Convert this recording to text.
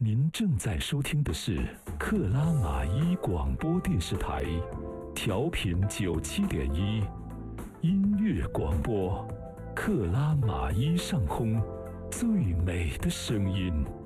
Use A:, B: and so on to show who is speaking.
A: 您正在收听的是克拉玛依广播电视台，调频97.1，音乐广播，克拉玛依上空，最美的声音。